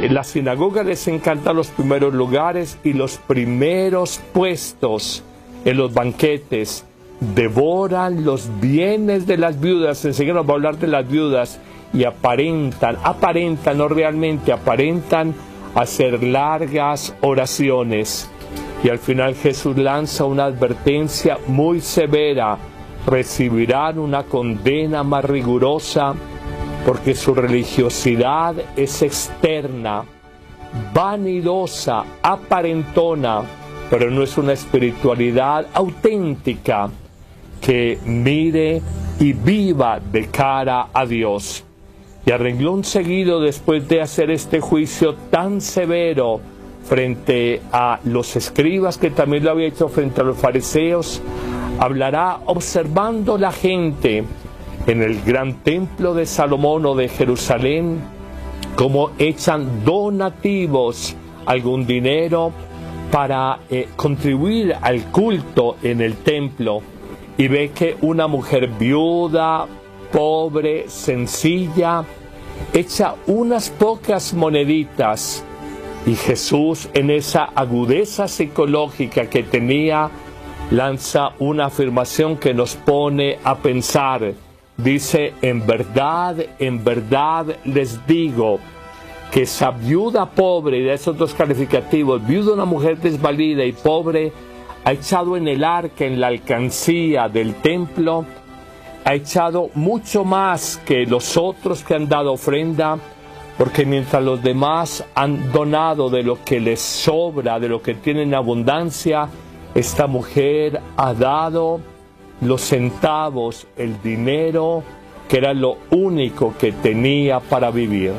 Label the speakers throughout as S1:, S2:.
S1: En la sinagoga les encantan los primeros lugares y los primeros puestos en los banquetes. Devoran los bienes de las viudas. Enseguida nos va a hablar de las viudas. Y aparentan, no realmente, aparentan hacer largas oraciones. Y al final Jesús lanza una advertencia muy severa. Recibirán una condena más rigurosa porque su religiosidad es externa, vanidosa, aparentona, pero no es una espiritualidad auténtica que mire y viva de cara a Dios. Y a renglón seguido, después de hacer este juicio tan severo frente a los escribas, que también lo había hecho frente a los fariseos, hablará observando la gente en el gran templo de Salomón o de Jerusalén, cómo echan donativos, algún dinero, para contribuir al culto en el templo. Y ve que una mujer viuda, pobre, sencilla, echa unas pocas moneditas. Y Jesús, en esa agudeza psicológica que tenía, lanza una afirmación que nos pone a pensar. Dice: en verdad les digo que esa viuda pobre, y de esos dos calificativos, viuda, una mujer desvalida, y pobre, ha echado en el arca, en la alcancía del templo, ha echado mucho más que los otros que han dado ofrenda, porque mientras los demás han donado de lo que les sobra, de lo que tienen abundancia, esta mujer ha dado los centavos, el dinero, que era lo único que tenía para vivir.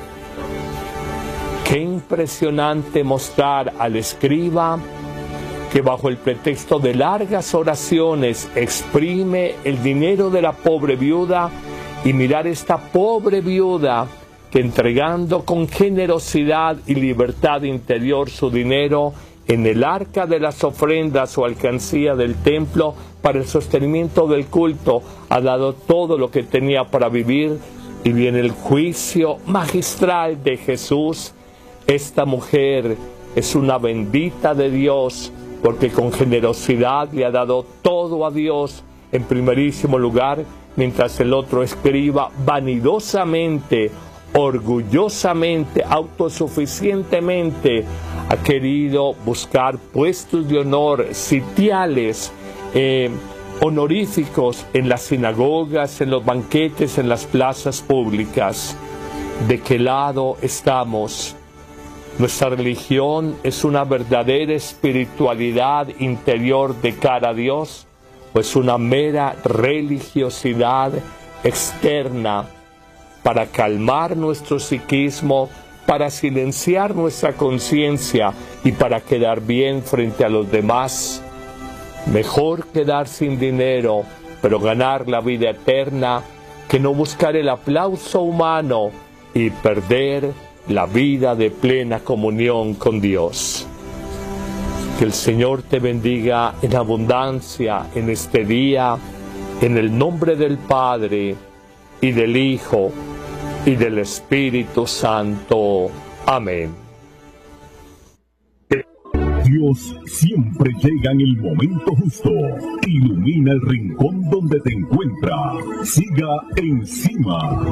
S1: Qué impresionante mostrar al escriba que bajo el pretexto de largas oraciones exprime el dinero de la pobre viuda, y mirar esta pobre viuda que, entregando con generosidad y libertad interior su dinero en el arca de las ofrendas o alcancía del templo para el sostenimiento del culto, ha dado todo lo que tenía para vivir. Y viene el juicio magistral de Jesús. Esta mujer es una bendita de Dios, porque con generosidad le ha dado todo a Dios en primerísimo lugar, mientras el otro escriba vanidosamente, orgullosamente, autosuficientemente ha querido buscar puestos de honor, sitiales, honoríficos en las sinagogas, en los banquetes, en las plazas públicas. ¿De qué lado estamos? Nuestra religión es una verdadera espiritualidad interior de cara a Dios, o es una mera religiosidad externa para calmar nuestro psiquismo, para silenciar nuestra conciencia y para quedar bien frente a los demás. Mejor quedar sin dinero, pero ganar la vida eterna, que no buscar el aplauso humano y perder la vida de plena comunión con Dios. Que el Señor te bendiga en abundancia en este día, en el nombre del Padre, y del Hijo, y del Espíritu Santo. Amén.
S2: Dios siempre llega en el momento justo. Ilumina el rincón donde te encuentras. Siga encima.